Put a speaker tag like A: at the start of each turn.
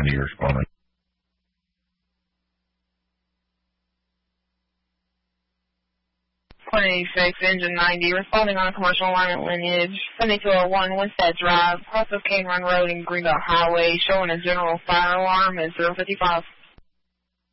A: 90 responding.
B: Engine 90, responding on a commercial alignment lineage, 7201 Winstead Drive, cross of Cane Run Road and Greenbelt Highway, showing a general fire alarm at 055.